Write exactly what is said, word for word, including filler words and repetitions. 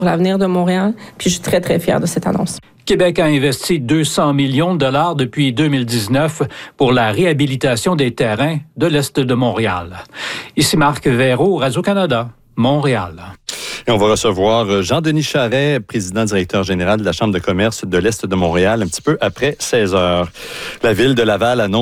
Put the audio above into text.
pour l'avenir de Montréal. Puis je suis très, très fière de cette annonce. Québec a investi deux cents millions de dollars depuis deux mille dix-neuf pour la réhabilitation des terrains de l'Est de Montréal. Ici Marc Veyraud, Radio-Canada, Montréal. Et on va recevoir Jean-Denis Charret, président-directeur général de la Chambre de commerce de l'Est de Montréal, un petit peu après seize heures. La ville de Laval annonce